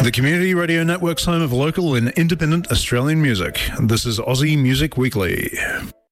The Community Radio Network's home of local and independent Australian music. This is Aussie Music Weekly.